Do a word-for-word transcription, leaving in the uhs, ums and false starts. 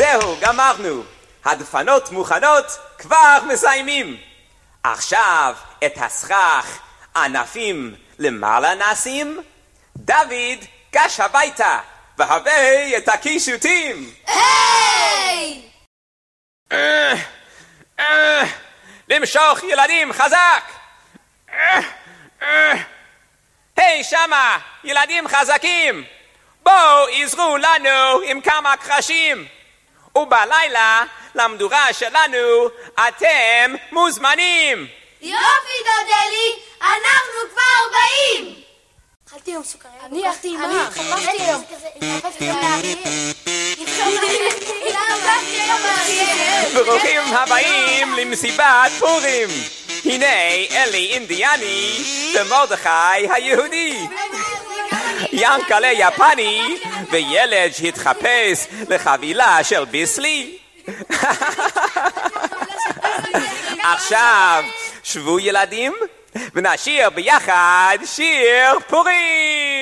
זהו, גמרנו. הדפנות מוכנות, כבר מסיימים. עכשיו את הסכך ענפים למעלה נשים. דוד, גש הביתה, והבא את הקישוטים. היי! למשוך ילדים חזק. היי שמה, ילדים חזקים. בואו עזרו לנו עם כמה קרשים. ובלילה למדורה שלנו אתם מוזמנים. יופי דודלי, אנחנו כבר באים. אכלתי היום סוכריה. אני אכלתי עם מה? חפשתי היום. ברוכים הבאים למסיבת פורים. הנה אלי אינדיאני ומרדכי היהודי. ינקלה יפני וילד שהתחפש לחבילה של ביסלי. עכשיו שבו ילדים ונשיר ביחד שיר פורים.